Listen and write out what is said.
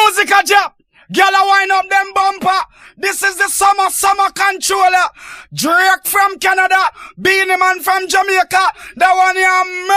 Music a drop. Girl a wind up them bumper. This is the summer controller. Drake from Canada. Beanie Man from Jamaica. The one you